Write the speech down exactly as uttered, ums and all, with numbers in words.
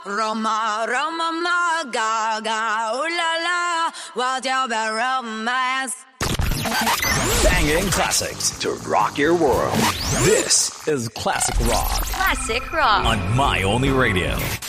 Roma, Roma, ma, gaga, ooh la la, what's your bad romance? Banging classics to rock your world. This is Classic Rock. Classic Rock. On My Only Radio.